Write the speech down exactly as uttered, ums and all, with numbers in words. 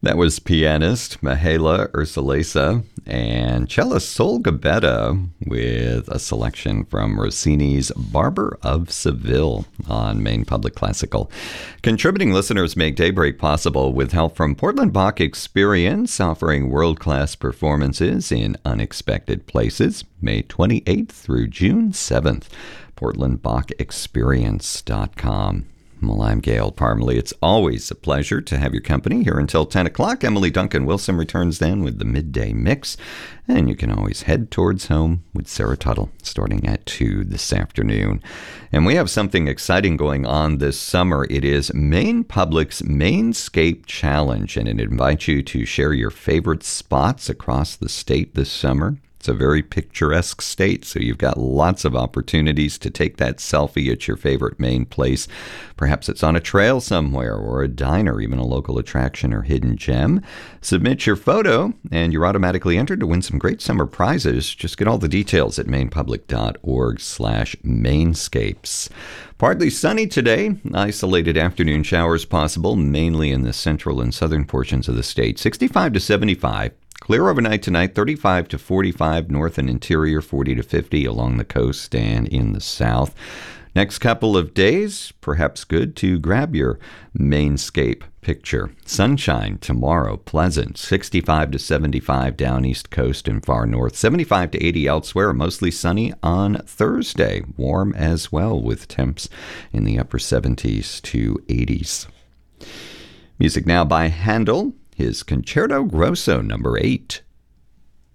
That was pianist Mihaela Ursulesa and cellist Sol Gabetta with a selection from Rossini's Barber of Seville on Maine Public Classical. Contributing listeners make Daybreak possible with help from Portland Bach Experience, offering world-class performances in unexpected places, May twenty-eighth through June seventh. portland bach experience dot com. Well, I'm Gail Parmalee. It's always a pleasure to have your company here until ten o'clock. Emily Duncan Wilson returns then with the midday mix. And you can always head towards home with Sarah Tuttle starting at two this afternoon. And we have something exciting going on this summer. It is Maine Public's Mainscape Challenge, and it invites you to share your favorite spots across the state this summer. It's a very picturesque state, so you've got lots of opportunities to take that selfie at your favorite Maine place. Perhaps it's on a trail somewhere or a diner, even a local attraction or hidden gem. Submit your photo, and you're automatically entered to win some great summer prizes. Just get all the details at mainepublic.org slash mainscapes. Partly sunny today. Isolated afternoon showers possible, mainly in the central and southern portions of the state. sixty-five to seventy-five. Clear overnight tonight, thirty-five to forty-five, north and interior, forty to fifty along the coast and in the south. Next couple of days, perhaps good to grab your Mainscape picture. Sunshine tomorrow, pleasant, sixty-five to seventy-five down east coast and far north, seventy-five to eighty elsewhere, mostly sunny on Thursday. Warm as well with temps in the upper seventies to eighties. Music now by Handel. His Concerto Grosso number eight.